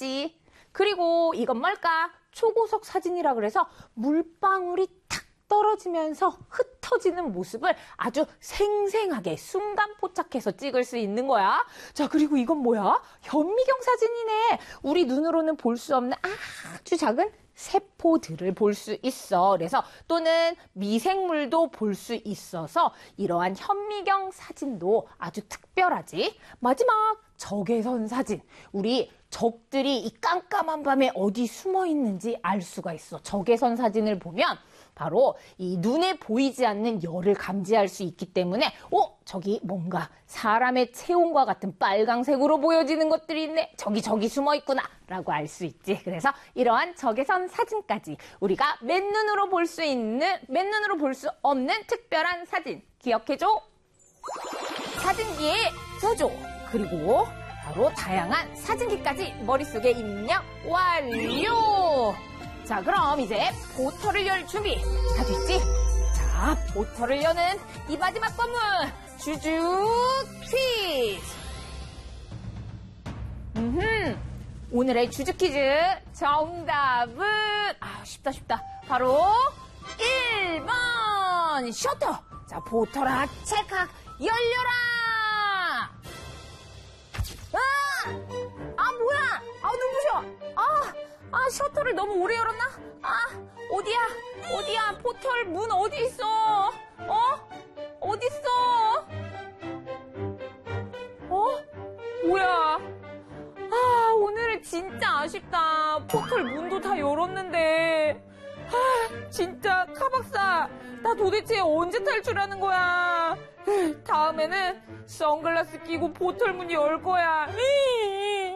맞지? 그리고 이건 뭘까? 초고속 사진이라 그래서 물방울이 탁 떨어지면서 흩어지는 모습을 아주 생생하게 순간 포착해서 찍을 수 있는 거야. 자, 그리고 이건 뭐야? 현미경 사진이네. 우리 눈으로는 볼 수 없는 아주 작은 세포들을 볼 수 있어. 그래서 또는 미생물도 볼 수 있어서 이러한 현미경 사진도 아주 특별하지. 마지막 적외선 사진. 우리 적들이 이 깜깜한 밤에 어디 숨어 있는지 알 수가 있어. 적외선 사진을 보면 바로 이 눈에 보이지 않는 열을 감지할 수 있기 때문에 저기 뭔가 사람의 체온과 같은 빨강색으로 보여지는 것들이 있네. 저기 숨어 있구나 라고 알 수 있지. 그래서 이러한 적외선 사진까지 우리가 맨눈으로 볼 수 있는, 맨눈으로 볼 수 없는 특별한 사진 기억해줘. 사진기에 써줘. 그리고 바로 다양한 사진기까지 머릿속에 입력 완료. 자, 그럼 이제 포털을 열 준비 다 됐지? 자, 포털을 여는 이 마지막 관문 주주 퀴즈. 오늘의 주주 퀴즈 정답은 쉽다. 바로 1번 셔터. 자, 포털아 찰칵 열려라. 뭐야? 눈부셔. 셔터를 너무 오래 열었나? 어디야? 포털 문 어디 있어? 어디 있어? 뭐야? 오늘은 진짜 아쉽다. 포털 문도 다 열었는데. 진짜 카박사. 나 도대체 언제 탈출하는 거야? 다음에는 선글라스 끼고 포털 문 열 거야.